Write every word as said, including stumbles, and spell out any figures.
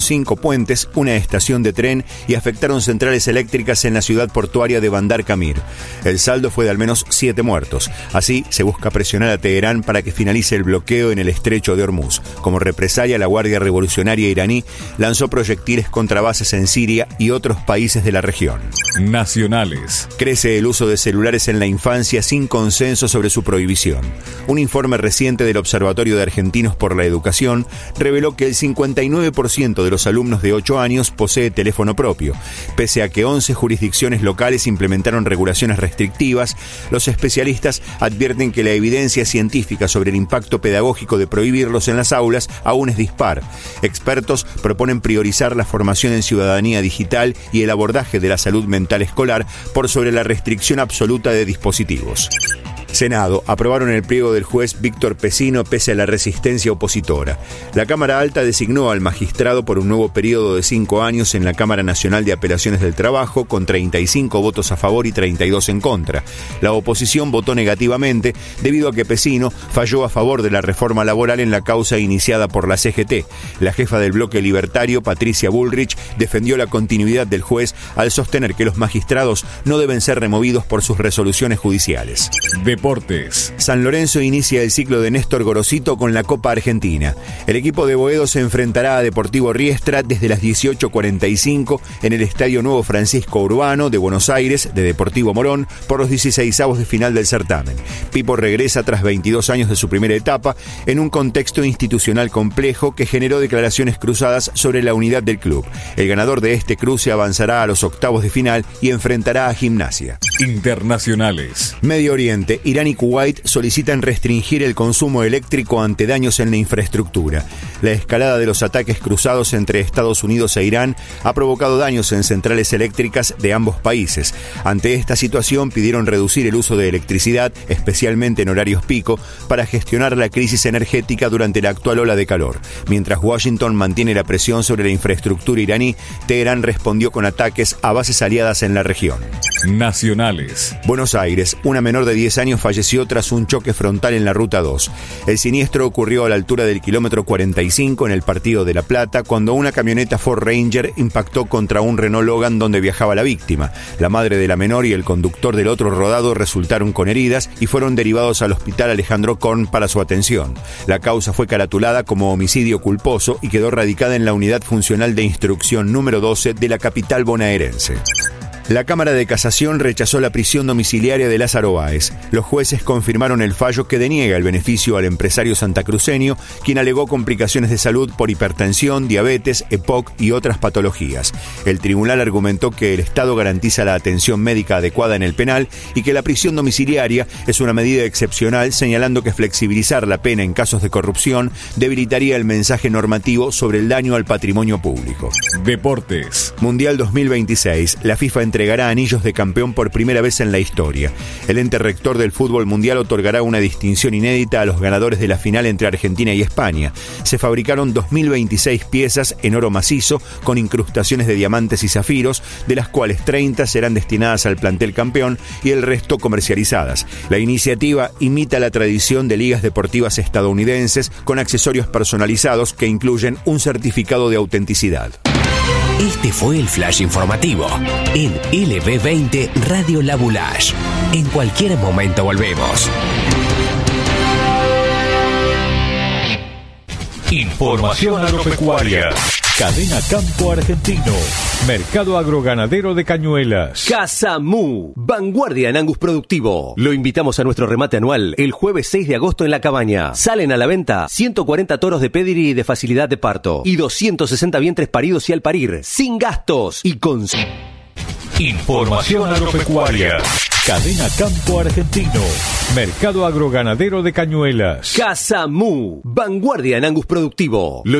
cinco puentes, una estación de tren y afectaron centrales eléctricas en la ciudad portuaria de Bandar Kamir. El saldo fue de al menos siete muertos. Así, se busca presionar a Teherán para que finalice el bloqueo en el estrecho de Hormuz. Como represalia, la Guardia Revolucionaria iraní lanzó proyectiles contra bases en Siria y otros países de la región. Nacionales. Crece el uso de celulares en la infancia sin consenso sobre su prohibición. Un informe reciente del Observatorio de Argentinos por la Educación reveló que el cincuenta y nueve por ciento de los alumnos de ocho años posee teléfono propio. Pese a que once jurisdicciones locales implementaron regulaciones restrictivas, los especialistas advierten que la evidencia científica sobre el impacto pedagógico de prohibirlos en las aulas aún es dispar. Expertos proponen priorizar la formación en ciudadanía digital y el abordaje de la salud mental escolar por sobre la restricción absoluta de dispositivos. Senado. Aprobaron el pliego del juez Víctor Pesino pese a la resistencia opositora. La Cámara Alta designó al magistrado por un nuevo periodo de cinco años en la Cámara Nacional de Apelaciones del Trabajo, con treinta y cinco votos a favor y treinta y dos en contra. La oposición votó negativamente debido a que Pesino falló a favor de la reforma laboral en la causa iniciada por la C G T. La jefa del bloque libertario, Patricia Bullrich, defendió la continuidad del juez al sostener que los magistrados no deben ser removidos por sus resoluciones judiciales. De Deportes. San Lorenzo inicia el ciclo de Néstor Gorosito con la Copa Argentina. El equipo de Boedo se enfrentará a Deportivo Riestra desde las dieciocho cuarenta y cinco en el Estadio Nuevo Francisco Urbano de Buenos Aires, de Deportivo Morón, por los dieciseisavos de final del certamen. Pipo regresa tras veintidós años de su primera etapa en un contexto institucional complejo que generó declaraciones cruzadas sobre la unidad del club. El ganador de este cruce avanzará a los octavos de final y enfrentará a Gimnasia. Internacionales. Medio Oriente. Irán y Kuwait solicitan restringir el consumo eléctrico ante daños en la infraestructura. La escalada de los ataques cruzados entre Estados Unidos e Irán ha provocado daños en centrales eléctricas de ambos países. Ante esta situación pidieron reducir el uso de electricidad, especialmente en horarios pico, para gestionar la crisis energética durante la actual ola de calor. Mientras Washington mantiene la presión sobre la infraestructura iraní, Teherán respondió con ataques a bases aliadas en la región. Nacionales. Buenos Aires. Una menor de diez años falleció tras un choque frontal en la Ruta dos. El siniestro ocurrió a la altura del kilómetro cuarenta y cinco en el Partido de La Plata, cuando una camioneta Ford Ranger impactó contra un Renault Logan donde viajaba la víctima. La madre de la menor y el conductor del otro rodado resultaron con heridas y fueron derivados al Hospital Alejandro Korn para su atención. La causa fue caratulada como homicidio culposo y quedó radicada en la Unidad Funcional de Instrucción número doce de la capital bonaerense. La Cámara de Casación rechazó la prisión domiciliaria de Lázaro Báez. Los jueces confirmaron el fallo que deniega el beneficio al empresario santacruceño, quien alegó complicaciones de salud por hipertensión, diabetes, E P O C y otras patologías. El tribunal argumentó que el Estado garantiza la atención médica adecuada en el penal y que la prisión domiciliaria es una medida excepcional, señalando que flexibilizar la pena en casos de corrupción debilitaría el mensaje normativo sobre el daño al patrimonio público. Deportes. Mundial dos mil veintiséis. La FIFA entre entregará anillos de campeón por primera vez en la historia. El ente rector del fútbol mundial otorgará una distinción inédita a los ganadores de la final entre Argentina y España. Se fabricaron dos mil veintiséis piezas en oro macizo con incrustaciones de diamantes y zafiros, de las cuales treinta serán destinadas al plantel campeón y el resto comercializadas. La iniciativa imita la tradición de ligas deportivas estadounidenses con accesorios personalizados que incluyen un certificado de autenticidad. Este fue el Flash Informativo en L B veinte Radio La Boulaye. En cualquier momento volvemos. Información agropecuaria. Cadena Campo Argentino. Mercado Agroganadero de Cañuelas. Casa Mu, vanguardia en Angus productivo. Lo invitamos a nuestro remate anual el jueves seis de agosto en La Cabaña. Salen a la venta ciento cuarenta toros de pedigree y de facilidad de parto y doscientos sesenta vientres paridos y al parir, sin gastos y con... Información agropecuaria. Cadena Campo Argentino. Mercado Agroganadero de Cañuelas. Casa Mu, vanguardia en Angus productivo. Lo